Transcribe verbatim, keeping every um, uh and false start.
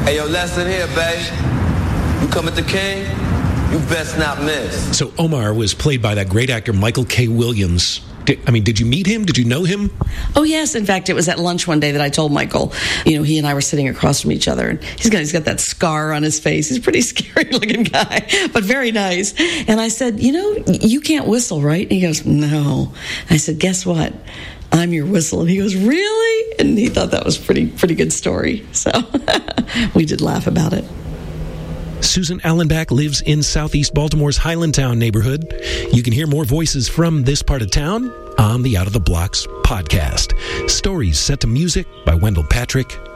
Hey, yo, lesson here, babe. You come at the king, you best not miss. So Omar was played by that great actor Michael K. Williams. Did, I mean, did you meet him? Did you know him? Oh, yes. In fact, it was at lunch one day that I told Michael, you know, he and I were sitting across from each other. And he's got, he's got that scar on his face. He's a pretty scary-looking guy, but very nice. And I said, you know, you can't whistle, right? And he goes, no. I said, guess what? I'm your whistle. And he goes, really? And he thought that was pretty pretty good story. So we did laugh about it. Susan Allenbach lives in southeast Baltimore's Highlandtown neighborhood. You can hear more voices from this part of town on the Out of the Blocks podcast. Stories set to music by Wendell Patrick